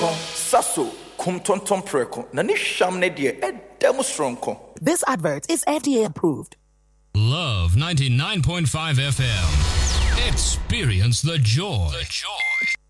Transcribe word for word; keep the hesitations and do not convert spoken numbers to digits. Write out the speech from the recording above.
Preko, Sasso, Kum Tonton Preko, Nani Sham Nedia, Ed Demostronko. This advert is F D A approved. Love ninety-nine point five F M. Experience the joy. The joy.